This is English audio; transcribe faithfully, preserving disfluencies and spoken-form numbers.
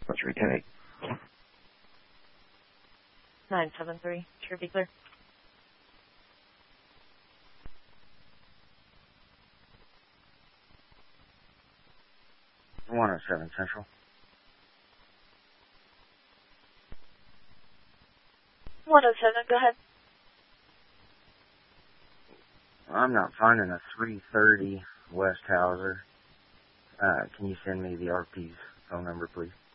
three ten eight. nine seven three, should be clear. one oh seven Central. one oh seven, go ahead. I'm not finding a three thirty West Hauser. Uh, can you send me the R P's phone number, please?